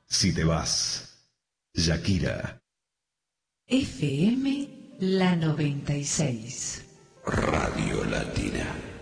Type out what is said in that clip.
Si te vas, Shakira. FM La 96. Radio Latina.